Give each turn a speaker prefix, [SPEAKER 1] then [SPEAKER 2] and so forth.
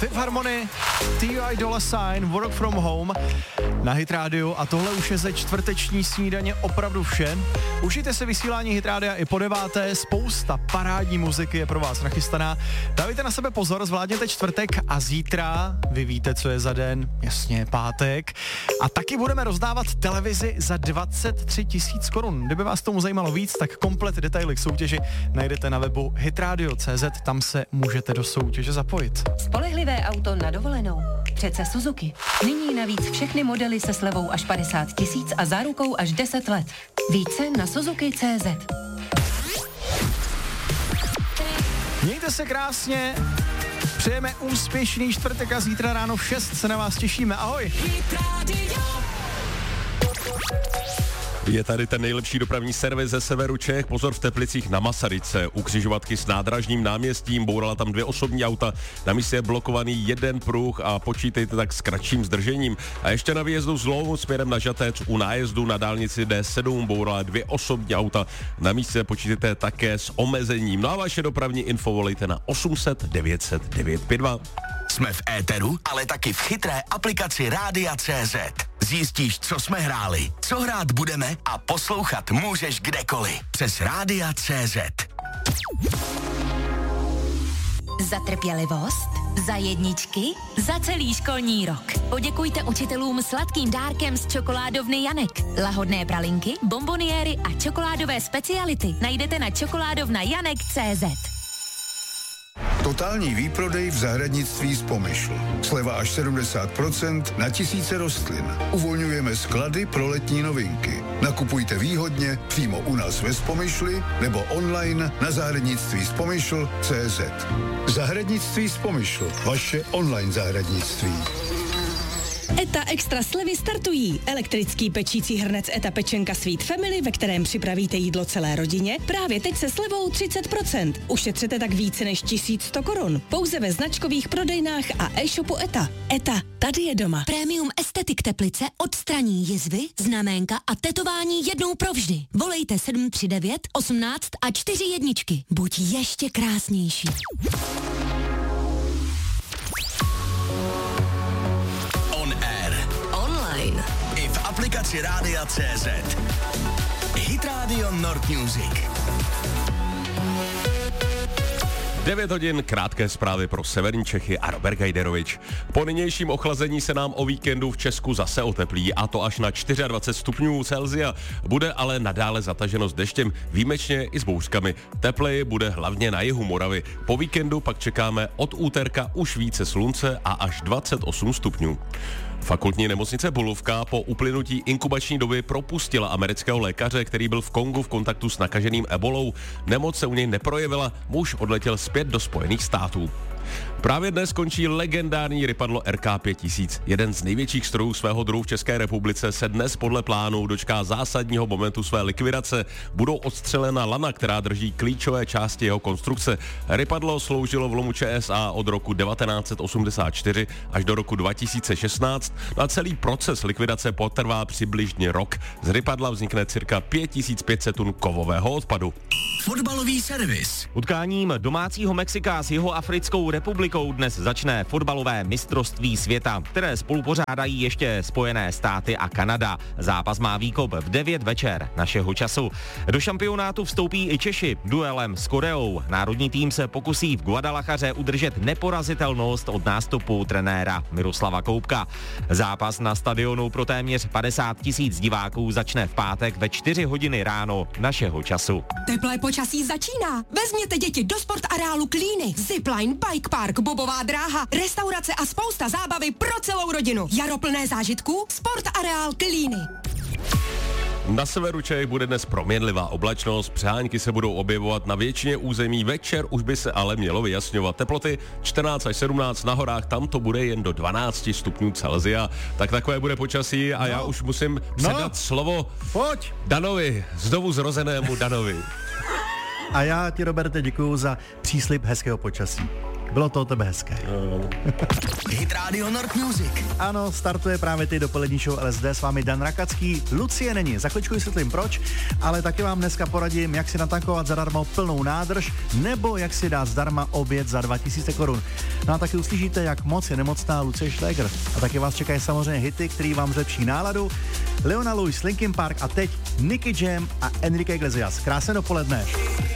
[SPEAKER 1] Fifth Harmony, T.I. Dolla Sign, Work From Home na Hit Radio a tohle už je ze čtvrteční snídaně opravdu vše. Užijte se vysílání Hit Radia i po 9. Spousta parádní muziky je pro vás nachystaná. Dávejte na sebe pozor, zvládněte čtvrtek a zítra, vy víte, co je za den, jasně, pátek. A taky budeme rozdávat televizi za 23 000 korun. Kdyby vás tomu zajímalo víc, tak komplet detaily k soutěži najdete na webu hitradio.cz, tam se můžete do soutěže zapojit.
[SPEAKER 2] Spolehlivé auto na dovolenou. Přece Suzuki. Nyní navíc všechny modely se slevou až 50 000 a zárukou až 10 let. Více na Suzuki.cz.
[SPEAKER 1] Mějte se krásně, přejeme úspěšný čtvrtek a zítra ráno v 6 se na vás těšíme. Ahoj!
[SPEAKER 3] Je tady ten nejlepší dopravní servis ze severu Čech. Pozor v Teplicích na Masaryce. U křižovatky s Nádražním náměstím bourala tam 2 osobní auta. Na místě je blokovaný 1 pruh a počítejte tak s kratším zdržením. A ještě na výjezdu z Loumu směrem na Žatec u nájezdu na dálnici D7 bourala 2 osobní auta. Na místě počítejte také s omezením. No a vaše dopravní info volejte na 800 900 952.
[SPEAKER 4] Jsme v éteru, ale taky v chytré aplikaci Rádia.cz. Zjistíš, co jsme hráli, co hrát budeme a poslouchat můžeš kdekoliv. Přes Rádia.cz.
[SPEAKER 2] Za trpělivost, za jedničky, za celý školní rok. Poděkujte učitelům sladkým dárkem z čokoládovny Janek. Lahodné pralinky, bomboniéry a čokoládové speciality najdete na čokoládovnajanek.cz.
[SPEAKER 5] Totální výprodej v zahradnictví z Pomyšl. Sleva až 70% na tisíce rostlin. Uvolňujeme sklady pro letní novinky. Nakupujte výhodně přímo u nás ve Spomyšli nebo online na zahradnictví.spomyšl.cz. Zahradnictví z Pomyšl. Vaše online zahradnictví.
[SPEAKER 6] ETA Extra slevy startují. Elektrický pečící hrnec ETA Pečenka Sweet Family, ve kterém připravíte jídlo celé rodině, právě teď se slevou 30%. Ušetřete tak více než 1100 korun. Pouze ve značkových prodejnách a e-shopu ETA. ETA, tady je doma.
[SPEAKER 7] Premium Estetik Teplice odstraní jizvy, znaménka a tetování jednou provždy. Volejte 739 18 a 4 jedničky. Buď ještě krásnější.
[SPEAKER 4] I v aplikaci Rádia.cz. Hit Radio Nord Music.
[SPEAKER 3] 9 hodin, krátké zprávy pro severní Čechy a Robert Gajderovič. Po nynějším ochlazení se nám o víkendu v Česku zase oteplí, a to až na 24 stupňů Celsia. Bude ale nadále zataženo s deštěm, výjimečně i s bouřkami. Tepleji bude hlavně na jihu Moravy. Po víkendu pak čekáme od úterka už více slunce a až 28 stupňů. Fakultní nemocnice Bulovka po uplynutí inkubační doby propustila amerického lékaře, který byl v Kongu v kontaktu s nakaženým ebolou. Nemoc se u něj neprojevila, muž odletěl zpět do Spojených států. Právě dnes končí legendární rypadlo RK5000. Jeden z největších strojů svého druhu v České republice se dnes podle plánu dočká zásadního momentu své likvidace. Budou odstřelena lana, která drží klíčové části jeho konstrukce. Rypadlo sloužilo v lomu ČSA od roku 1984 až do roku 2016. A celý proces likvidace potrvá přibližně rok. Z rypadla vznikne cirka 5500 tun kovového odpadu.
[SPEAKER 4] Fotbalový servis.
[SPEAKER 8] Utkáním domácího Mexika s Jihoafrickou republikou dnes začne fotbalové mistrovství světa, které spolupořádají ještě Spojené státy a Kanada. Zápas má výkop v 9 večer našeho času. Do šampionátu vstoupí i Češi duelem s Koreou. Národní tým se pokusí v Guadalajaře udržet neporazitelnost od nástupu trenéra Miroslava Koubka. Zápas na stadionu pro téměř 50 000 diváků začne v pátek ve 4 hodiny ráno našeho času.
[SPEAKER 9] Teplé počasí začíná. Vezměte děti do sportareálu Klíny. Zipline, bike park, bobová dráha, restaurace a spousta zábavy pro celou rodinu. Jaro plné zážitků, sportareál Klíny.
[SPEAKER 3] Na severu Čech bude dnes proměnlivá oblačnost, přehánky se budou objevovat na většině území, večer už by se ale mělo vyjasňovat. Teploty 14 až 17, na horách tam to bude jen do 12 stupňů Celsia. Tak takové bude počasí a já už musím předat slovo Danovi, znovu zrozenému Danovi.
[SPEAKER 10] A já ti, Roberte, děkuju za příslib hezkého počasí. Bylo to o tebe hezké.
[SPEAKER 4] Hit Radio Nord Music.
[SPEAKER 10] Ano, startuje právě ty dopolední show LSD, s vámi Dan Rakacký. Lucie není, za chvíličku vysvětlím proč, ale taky vám dneska poradím, jak si natankovat zadarmo plnou nádrž, nebo jak si dát zdarma oběd za 2000 korun. No a taky uslyšíte, jak moc je nemocná Lucie Šléger. A taky vás čekají samozřejmě hity, který vám zlepší náladu. Leona Lewis, Linkin Park a teď Nicky Jam a Enrique Iglesias. Krásné dopoledne.